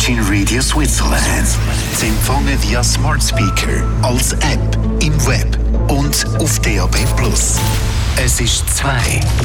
Virgin Radio Switzerland. Sie empfangen via Smart Speaker, als App, im Web und auf DAB+. Es ist 2